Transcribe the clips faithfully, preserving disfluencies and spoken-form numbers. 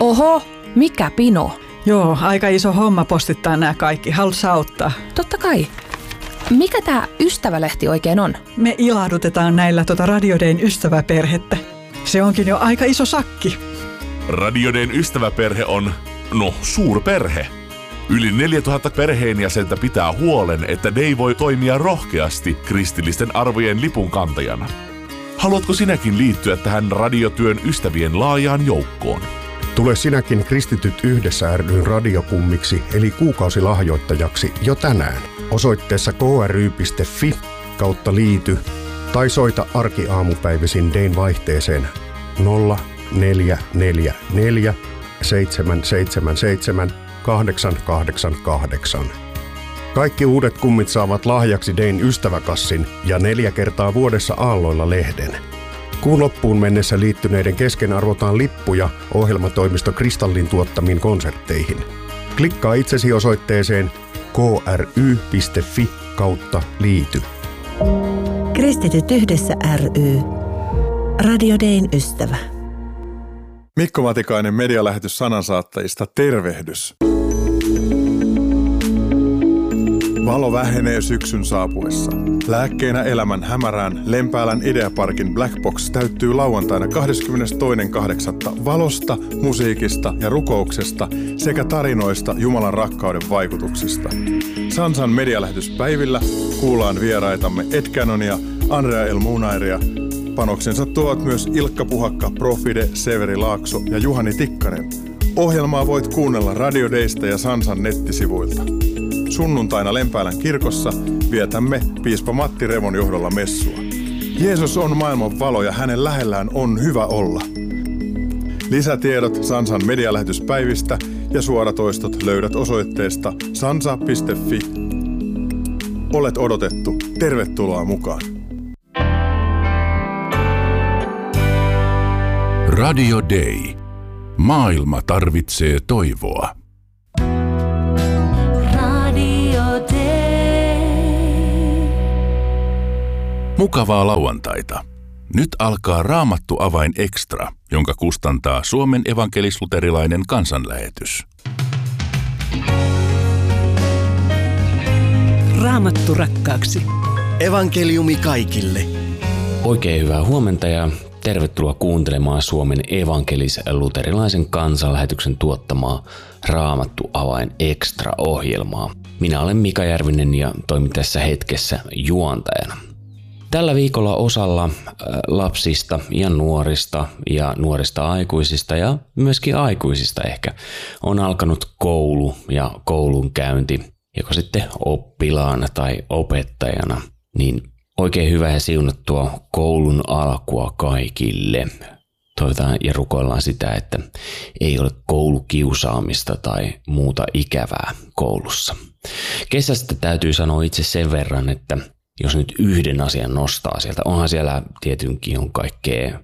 Oho, mikä pino? Joo, aika iso homma postittaa nämä kaikki. Haluatko auttaa? Totta kai. Mikä tämä ystävälehti oikein on? Me ilahdutetaan näillä tuota Radio Dayn ystäväperhettä. Se onkin jo aika iso sakki. Radio Dayn ystäväperhe on, no, suurperhe. Yli neljätuhatta perheenjäsentä pitää huolen, että Day voi toimia rohkeasti kristillisten arvojen lipunkantajana. Haluatko sinäkin liittyä tähän radiotyön ystävien laajaan joukkoon? Tule sinäkin Kristityt yhdessä ry:n radiokummiksi eli kuukausilahjoittajaksi jo tänään osoitteessa kry piste fi kautta liity tai soita arkiaamupäivisin Dayn vaihteeseen nolla neljä neljä neljä seitsemän seitsemän seitsemän kahdeksan kahdeksan kahdeksan. Kaikki uudet kummit saavat lahjaksi Dayn ystäväkassin ja neljä kertaa vuodessa aalloilla lehden. Kuun loppuun mennessä liittyneiden kesken arvotaan lippuja ohjelmatoimisto Kristallin tuottamiin konsertteihin. Klikkaa itsesi osoitteeseen kry piste fi kautta liity. Kristityt yhdessä ry. Radio Dayn ystävä. Mikko Matikainen medialähetys sanansaattajista, tervehdys. Valo vähenee syksyn saapuessa. Lääkkeenä elämän hämärään Lempäälän Ideaparkin Black Box täyttyy lauantaina kahdeskymmenestoinen kahdeksatta valosta, musiikista ja rukouksesta sekä tarinoista Jumalan rakkauden vaikutuksista. Sansan medialähetyspäivillä kuullaan vieraitamme Ed Cannonia, Andrea El Munairia. Panoksensa tuovat myös Ilkka Puhakka, Profide, Severi Laakso ja Juhani Tikkanen. Ohjelmaa voit kuunnella Radio Daysta ja Sansan nettisivuilta. Sunnuntaina Lempäälän kirkossa vietämme piispa Matti Revon johdolla messua. Jeesus on maailman valo ja hänen lähellään on hyvä olla. Lisätiedot Sansan medialähetyspäivistä ja suoratoistot löydät osoitteesta sansa piste fi. Olet odotettu. Tervetuloa mukaan. Radio Day. Maailma tarvitsee toivoa. Mukavaa lauantaita. Nyt alkaa Raamattu avain Extra, jonka kustantaa Suomen evankelis-luterilainen kansanlähetys. Raamattu rakkaaksi. Evankeliumi kaikille. Oikein hyvää huomenta ja tervetuloa kuuntelemaan Suomen evankelis-luterilaisen kansanlähetyksen tuottamaa Raamattu avain Extra-ohjelmaa. Minä olen Mika Järvinen ja toimin tässä hetkessä juontajana. Tällä viikolla osalla lapsista ja nuorista ja nuorista aikuisista ja myöskin aikuisista ehkä on alkanut koulu ja koulunkäynti, joko sitten oppilaana tai opettajana, niin oikein hyvää ja siunattua koulun alkua kaikille. Toivotaan ja rukoillaan sitä, että ei ole koulukiusaamista tai muuta ikävää koulussa. Kesästä täytyy sanoa itse sen verran, että jos nyt yhden asian nostaa sieltä, onhan siellä tietenkin on kaikkea,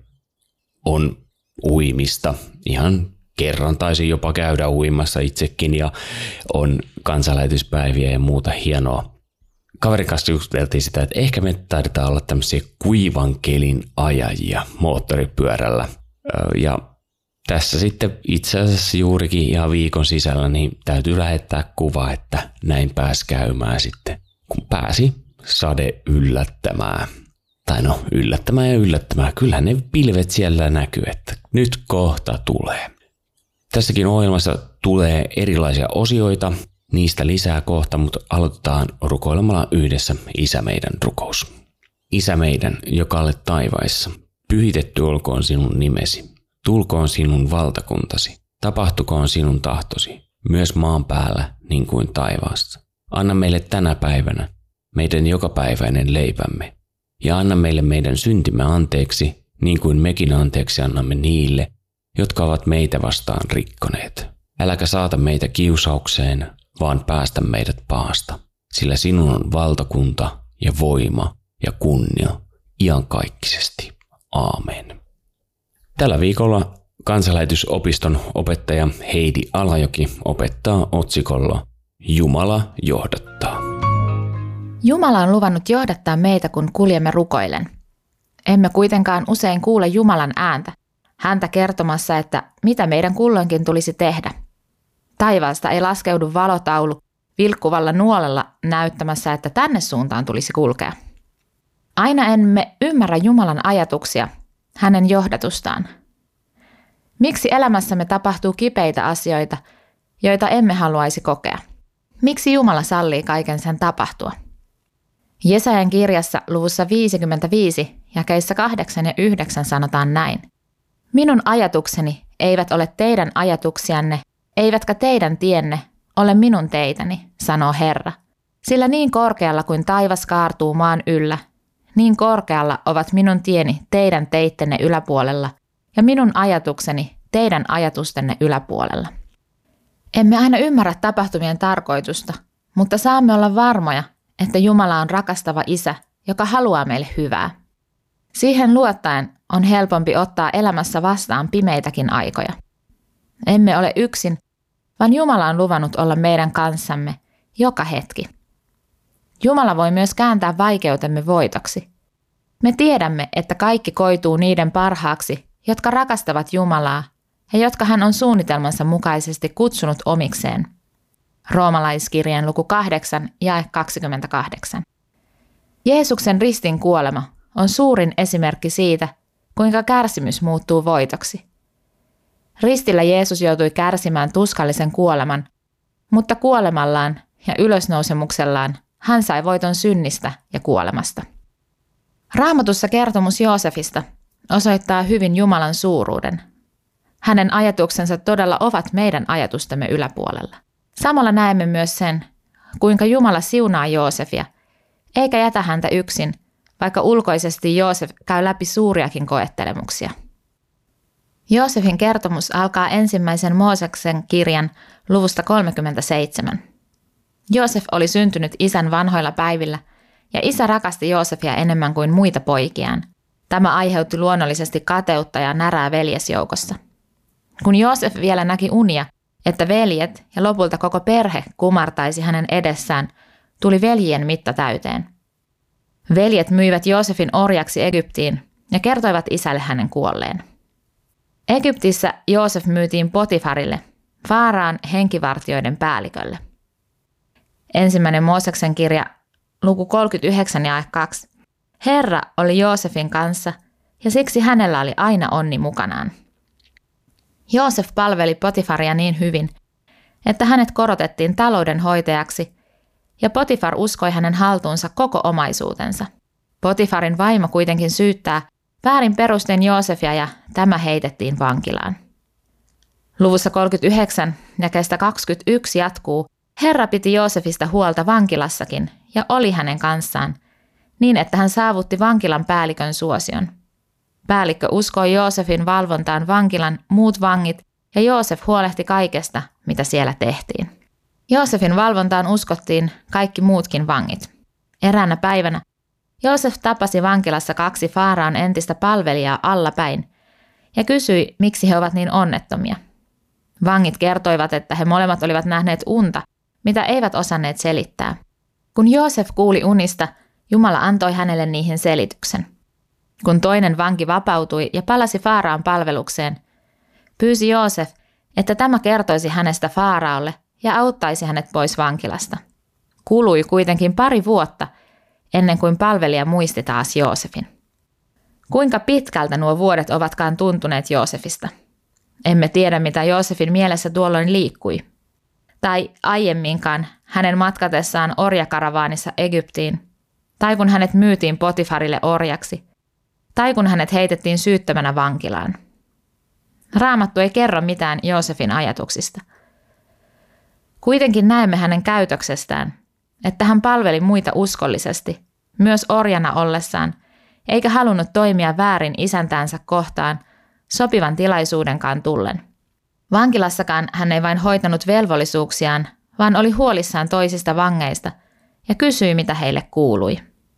on uimista, ihan kerran taisin jopa käydä uimassa itsekin ja on kansanlähetyspäiviä ja muuta hienoa. Kaverin kanssa juteltiin sitä, että ehkä me taidetaan olla tämmöisiä kuivan kelin ajajia moottoripyörällä ja tässä sitten itse asiassa juurikin ihan viikon sisällä niin täytyy lähettää kuva, että näin pääsi käymään sitten, kun pääsi sade yllättämään. Tai no, yllättämään ja yllättämään. Kyllähän ne pilvet siellä näkyy, että nyt kohta tulee. Tässäkin ohjelmassa tulee erilaisia osioita, niistä lisää kohta, mutta aloitetaan rukoilemalla yhdessä Isä meidän rukous. Isä meidän, joka olet taivaissa, pyhitetty olkoon sinun nimesi, tulkoon sinun valtakuntasi, tapahtukoon sinun tahtosi, myös maan päällä niin kuin taivaassa. Anna meille tänä päivänä meidän jokapäiväinen leipämme, ja anna meille meidän syntimme anteeksi, niin kuin mekin anteeksi annamme niille, jotka ovat meitä vastaan rikkoneet. Äläkä saata meitä kiusaukseen, vaan päästä meidät pahasta, sillä sinun on valtakunta ja voima ja kunnia iankaikkisesti. Aamen. Tällä viikolla kansanlähetysopiston opettaja Heidi Alajoki opettaa otsikolla Jumala johdattaa. Jumala on luvannut johdattaa meitä, kun kuljemme rukoillen. Emme kuitenkaan usein kuule Jumalan ääntä, häntä kertomassa, että mitä meidän kulloinkin tulisi tehdä. Taivaasta ei laskeudu valotaulu vilkkuvalla nuolella näyttämässä, että tänne suuntaan tulisi kulkea. Aina emme ymmärrä Jumalan ajatuksia, hänen johdatustaan. Miksi elämässämme tapahtuu kipeitä asioita, joita emme haluaisi kokea? Miksi Jumala sallii kaiken sen tapahtua? Jesajan kirjassa luvussa viisikymmentäviisi jakeissa kahdeksan ja yhdeksän sanotaan näin. Minun ajatukseni eivät ole teidän ajatuksianne, eivätkä teidän tienne ole minun teitäni, sanoo Herra. Sillä niin korkealla kuin taivas kaartuu maan yllä, niin korkealla ovat minun tieni teidän teittenne yläpuolella ja minun ajatukseni teidän ajatustenne yläpuolella. Emme aina ymmärrä tapahtumien tarkoitusta, mutta saamme olla varmoja, että Jumala on rakastava Isä, joka haluaa meille hyvää. Siihen luottaen on helpompi ottaa elämässä vastaan pimeitäkin aikoja. Emme ole yksin, vaan Jumala on luvannut olla meidän kanssamme joka hetki. Jumala voi myös kääntää vaikeutemme voitoksi. Me tiedämme, että kaikki koituu niiden parhaaksi, jotka rakastavat Jumalaa ja jotka hän on suunnitelmansa mukaisesti kutsunut omikseen. Roomalaiskirjeen luku kahdeksan jae kaksikymmentäkahdeksan. Jeesuksen ristin kuolema on suurin esimerkki siitä, kuinka kärsimys muuttuu voitoksi. Ristillä Jeesus joutui kärsimään tuskallisen kuoleman, mutta kuolemallaan ja ylösnousemuksellaan hän sai voiton synnistä ja kuolemasta. Raamatussa kertomus Joosefista osoittaa hyvin Jumalan suuruuden. Hänen ajatuksensa todella ovat meidän ajatustemme yläpuolella. Samalla näemme myös sen, kuinka Jumala siunaa Joosefia, eikä jätä häntä yksin, vaikka ulkoisesti Joosef käy läpi suuriakin koettelemuksia. Joosefin kertomus alkaa ensimmäisen Mooseksen kirjan luvusta kolmekymmentäseitsemän. Joosef oli syntynyt isän vanhoilla päivillä, ja isä rakasti Joosefia enemmän kuin muita poikiaan. Tämä aiheutti luonnollisesti kateutta ja närää veljesjoukossa. Kun Joosef vielä näki unia, että veljet ja lopulta koko perhe kumartaisi hänen edessään, tuli veljien mitta täyteen. Veljet myivät Joosefin orjaksi Egyptiin ja kertoivat isälle hänen kuolleen. Egyptissä Joosef myytiin Potifarille, Faaraan henkivartijoiden päällikölle. Ensimmäinen Mooseksen kirja, luku kolmekymmentäyhdeksän jae kaksi. Herra oli Joosefin kanssa ja siksi hänellä oli aina onni mukanaan. Joosef palveli Potifaria niin hyvin, että hänet korotettiin taloudenhoitajaksi ja Potifar uskoi hänen haltuunsa koko omaisuutensa. Potifarin vaimo kuitenkin syyttää väärin perustein Joosefia ja tämä heitettiin vankilaan. Luvussa kolmekymmentäyhdeksän jakeesta kaksikymmentäyksi jatkuu, Herra piti Joosefista huolta vankilassakin ja oli hänen kanssaan, niin että hän saavutti vankilan päällikön suosion. Päällikkö uskoi Joosefin valvontaan vankilan muut vangit ja Joosef huolehti kaikesta, mitä siellä tehtiin. Joosefin valvontaan uskottiin kaikki muutkin vangit. Eräänä päivänä Joosef tapasi vankilassa kaksi Faaraan entistä palvelijaa allapäin ja kysyi, miksi he ovat niin onnettomia. Vangit kertoivat, että he molemmat olivat nähneet unta, mitä eivät osanneet selittää. Kun Joosef kuuli unista, Jumala antoi hänelle niihin selityksen. Kun toinen vanki vapautui ja palasi Faaraan palvelukseen, pyysi Joosef, että tämä kertoisi hänestä Faaraalle ja auttaisi hänet pois vankilasta. Kului kuitenkin pari vuotta, ennen kuin palvelija muisti taas Joosefin. Kuinka pitkältä nuo vuodet ovatkaan tuntuneet Joosefista? Emme tiedä, mitä Joosefin mielessä tuolloin liikkui. Tai aiemminkaan hänen matkatessaan orjakaravaanissa Egyptiin, tai kun hänet myytiin Potifarille orjaksi, tai kun hänet heitettiin syyttömänä vankilaan. Raamattu ei kerro mitään Joosefin ajatuksista. Kuitenkin näemme hänen käytöksestään, että hän palveli muita uskollisesti, myös orjana ollessaan, eikä halunnut toimia väärin isäntäänsä kohtaan sopivan tilaisuudenkaan tullen. Vankilassakaan hän ei vain hoitanut velvollisuuksiaan, vaan oli huolissaan toisista vangeista ja kysyi, mitä heille kuului.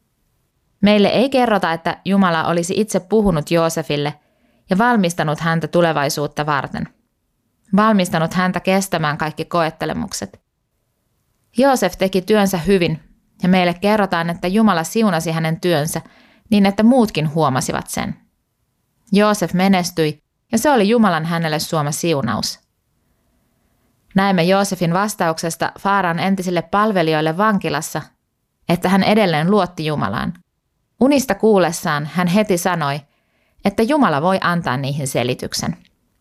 Meille ei kerrota, että Jumala olisi itse puhunut Joosefille ja valmistanut häntä tulevaisuutta varten. Valmistanut häntä kestämään kaikki koettelemukset. Joosef teki työnsä hyvin ja meille kerrotaan, että Jumala siunasi hänen työnsä niin, että muutkin huomasivat sen. Joosef menestyi ja se oli Jumalan hänelle suoma siunaus. Näemme Joosefin vastauksesta Faaraon entisille palvelijoille vankilassa, että hän edelleen luotti Jumalaan. Unista kuullessaan hän heti sanoi, että Jumala voi antaa niihin selityksen.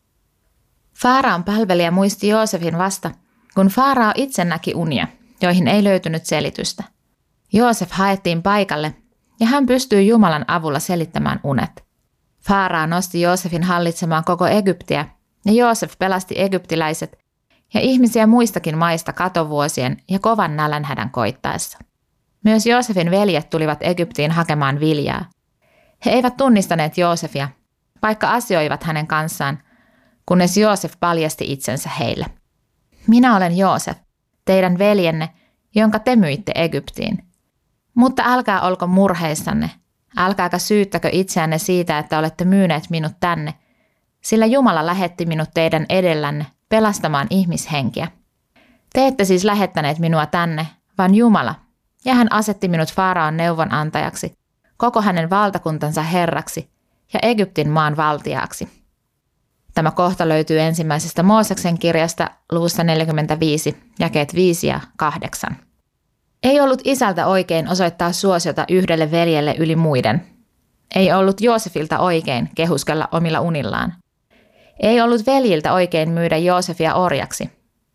Faaraon palvelija muisti Joosefin vasta, kun Faarao itse näki unia, joihin ei löytynyt selitystä. Joosef haettiin paikalle ja hän pystyi Jumalan avulla selittämään unet. Faarao nosti Joosefin hallitsemaan koko Egyptiä ja Joosef pelasti egyptiläiset ja ihmisiä muistakin maista katovuosien ja kovan nälänhädän koittaessa. Myös Joosefin veljet tulivat Egyptiin hakemaan viljaa. He eivät tunnistaneet Joosefia, vaikka asioivat hänen kanssaan, kunnes Joosef paljasti itsensä heille. Minä olen Joosef, teidän veljenne, jonka te myitte Egyptiin. Mutta älkää olko murheissanne, älkääkä syyttäkö itseänne siitä, että olette myyneet minut tänne, sillä Jumala lähetti minut teidän edellänne pelastamaan ihmishenkiä. Te ette siis lähettäneet minua tänne, vaan Jumala, ja hän asetti minut Faaraon neuvonantajaksi, koko hänen valtakuntansa herraksi ja Egyptin maan valtiaaksi. Tämä kohta löytyy ensimmäisestä Mooseksen kirjasta luvussa neljäkymmentäviisi, jakeet viisi ja kahdeksan. Ei ollut isältä oikein osoittaa suosiota yhdelle veljelle yli muiden. Ei ollut Joosefilta oikein kehuskella omilla unillaan. Ei ollut veljiltä oikein myydä Joosefia orjaksi.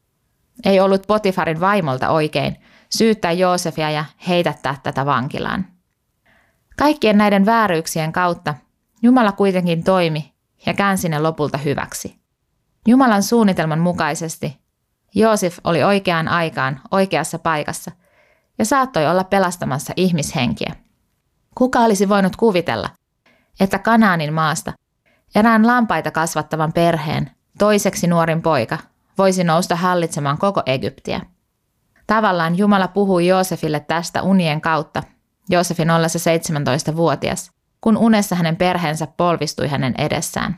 Ei ollut Potifarin vaimolta oikein syyttää Joosefia ja heitättää tätä vankilaan. Kaikkien näiden vääryyksien kautta Jumala kuitenkin toimi ja käänsi ne lopulta hyväksi. Jumalan suunnitelman mukaisesti Joosef oli oikeaan aikaan oikeassa paikassa ja saattoi olla pelastamassa ihmishenkiä. Kuka olisi voinut kuvitella, että Kanaanin maasta erään lampaita kasvattavan perheen toiseksi nuorin poika voisi nousta hallitsemaan koko Egyptiä? Tavallaan Jumala puhui Joosefille tästä unien kautta Joosefin ollessa seitsemäntoistavuotias, kun unessa hänen perheensä polvistui hänen edessään.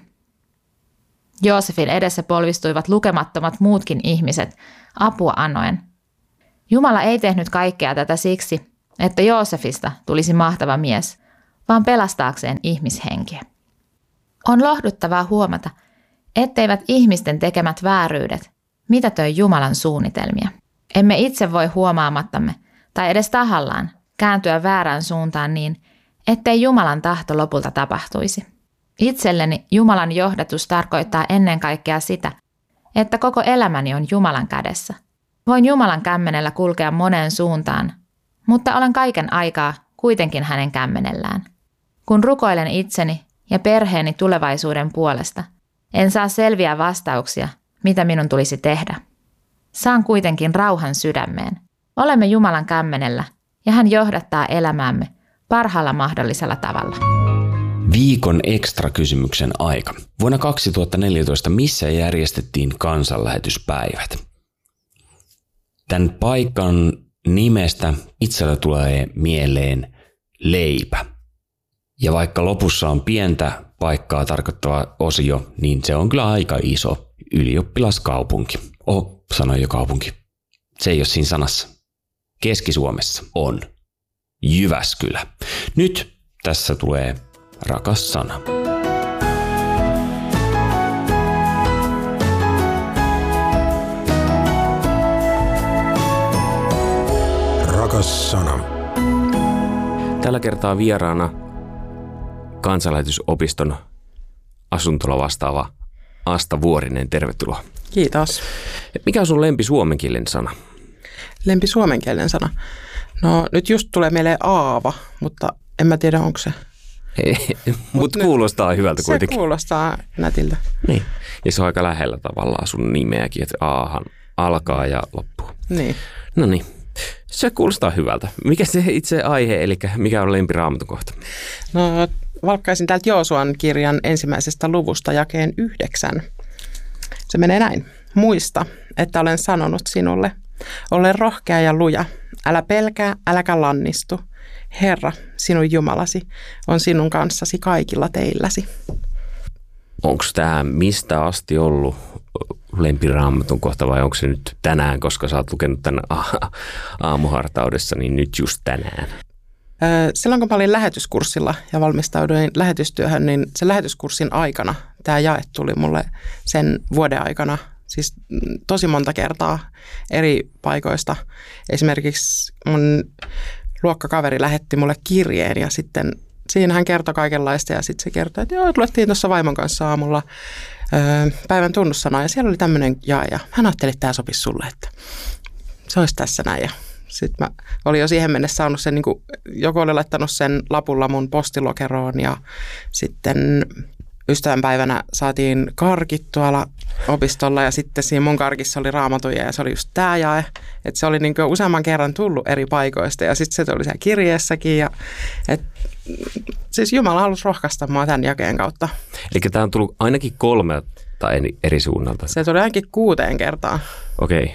Joosefin edessä polvistuivat lukemattomat muutkin ihmiset apua anoen. Jumala ei tehnyt kaikkea tätä siksi, että Joosefista tulisi mahtava mies, vaan pelastaakseen ihmishenkiä. On lohduttavaa huomata, etteivät ihmisten tekemät vääryydet mitätöi Jumalan suunnitelmia. Emme itse voi huomaamattamme tai edes tahallaan kääntyä väärään suuntaan niin, ettei Jumalan tahto lopulta tapahtuisi. Itselleni Jumalan johdatus tarkoittaa ennen kaikkea sitä, että koko elämäni on Jumalan kädessä. Voin Jumalan kämmenellä kulkea moneen suuntaan, mutta olen kaiken aikaa kuitenkin hänen kämmenellään. Kun rukoilen itseni ja perheeni tulevaisuuden puolesta, en saa selviä vastauksia, mitä minun tulisi tehdä. Saan kuitenkin rauhan sydämeen. Olemme Jumalan kämmenellä ja hän johdattaa elämäämme parhaalla mahdollisella tavalla. Viikon ekstra kysymyksen aika. Vuonna kaksituhattaneljätoista missä järjestettiin kansanlähetyspäivät? Tämän paikan nimestä itsellä tulee mieleen leipä. Ja vaikka lopussa on pientä paikkaa tarkoittava osio, niin se on kyllä aika iso ylioppilaskaupunki. Oh, sanoi jo kaupunki. Se ei ole siinä sanassa. Keski-Suomessa on Jyväskylä. Nyt tässä tulee rakas sana. Rakas sana. Tällä kertaa vieraana Kansanlähetysopiston asuntola vastaava Asta Vuorinen. Tervetuloa. Kiitos. Mikä on sun lempi suomenkielinen sana? Lempi suomenkielinen sana? No nyt just tulee meille aava, mutta en mä tiedä onko se. Mutta kuulostaa hyvältä kuitenkin. Se kuulostaa nätiltä. Niin. Ja se on aika lähellä tavallaan sun nimeäkin, että aahan alkaa ja loppuu. Niin. No niin. Se kuulostaa hyvältä. Mikä se itse aihe, eli mikä on lempi Raamatun kohta? No valkkaisin täältä Joosuan kirjan ensimmäisestä luvusta jakeen yhdeksän. Se menee näin. Muista, että olen sanonut sinulle. Ole rohkea ja luja. Älä pelkää, äläkä lannistu. Herra, sinun Jumalasi, on sinun kanssasi kaikilla teilläsi. Onko tämä mistä asti ollut lempiraamatun kohta vai onko se nyt tänään, koska sä oot lukenut tämän aamuhartaudessa, niin nyt just tänään? Silloin kun mä olin lähetyskurssilla ja valmistauduin lähetystyöhön, niin sen lähetyskurssin aikana tämä jae tuli mulle sen vuoden aikana siis tosi monta kertaa eri paikoista. Esimerkiksi mun luokkakaveri lähetti mulle kirjeen ja sitten siinä hän kertoi kaikenlaista ja sitten se kertoi, että joo, luettiin tuossa vaimon kanssa aamulla öö, päivän tunnussana ja siellä oli tämmöinen jae ja hän ajatteli, että tämä sopisi sulle, että se olisi tässä näin ja sitten mä olin jo siihen mennessä saanut sen, niin kuin, joku oli laittanut sen lapulla mun postilokeroon ja sitten ystävänpäivänä saatiin karkit tuolla opistolla ja sitten siinä mun karkissa oli raamatuja ja se oli just tää jae. Että se oli niin kuin useamman kerran tullut eri paikoista ja sitten se tuli siellä kirjeessäkin. Ja, et, siis Jumala halusi rohkaista mua tämän jakeen kautta. Eli tämä on tullut ainakin kolmelta eri suunnalta. Se tuli ainakin kuuteen kertaan. Okei.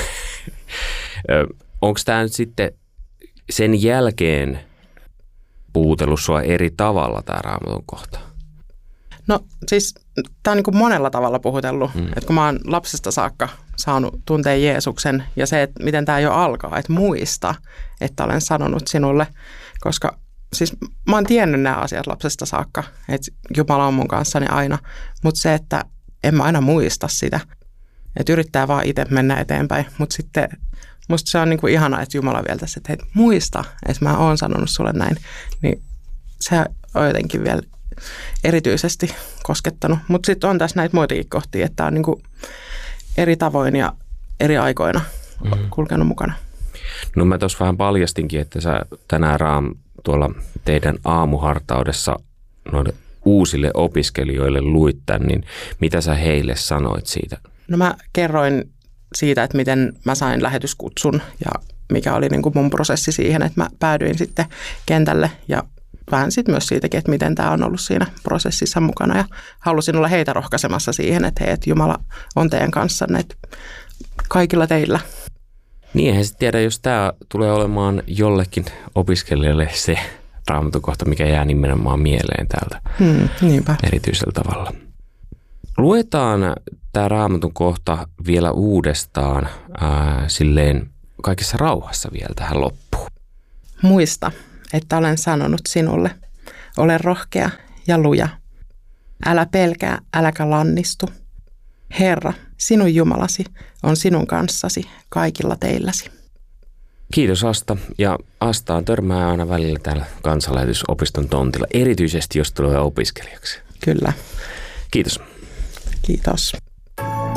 Onko tämä nyt sitten sen jälkeen puhutellut sua eri tavalla tämä Raamatun kohta? No siis tämä on niin kuin monella tavalla puhutellut, mm. että kun mä oon lapsesta saakka saanut tuntea Jeesuksen ja se, että miten tämä jo alkaa, että muista, että olen sanonut sinulle, koska siis mä oon tiennyt nämä asiat lapsesta saakka, että Jumala on mun kanssani aina, mutta se, että en mä aina muista sitä, että yrittää vaan itse mennä eteenpäin, mutta sitten musta se on niin kuin ihanaa, että Jumala vielä tässä, että hei, muista, että mä oon sanonut sulle näin, niin se on jotenkin vielä erityisesti koskettanut. Mutta sitten on tässä näitä muitakin kohtia, että on niinku eri tavoin ja eri aikoina mm. kulkenut mukana. No mä tuossa vähän paljastinkin, että sä tänään Raam tuolla teidän aamuhartaudessa noille uusille opiskelijoille luit tämän, niin mitä sä heille sanoit siitä? No mä kerroin siitä, että miten mä sain lähetyskutsun ja mikä oli niinku mun prosessi siihen, että mä päädyin sitten kentälle ja vähän sitten myös siitäkin, että miten tämä on ollut siinä prosessissa mukana ja halusin olla heitä rohkaisemassa siihen, että hei, että Jumala on teidän kanssanne, että kaikilla teillä. Niin, eihän sitten tiedä, jos tämä tulee olemaan jollekin opiskelijalle se Raamatun kohta, mikä jää nimenomaan mieleen täältä hmm, niinpä. erityisellä tavalla. Luetaan tämä Raamatun kohta vielä uudestaan ää, silleen kaikessa rauhassa vielä tähän loppuun. Muista, että olen sanonut sinulle, ole rohkea ja luja. Älä pelkää, äläkä lannistu. Herra, sinun Jumalasi on sinun kanssasi kaikilla teilläsi. Kiitos Asta. Ja Astaan törmää aina välillä täällä kansanlähetysopiston tontilla, erityisesti jos tulee opiskelijaksi. Kyllä. Kiitos. Kiitos.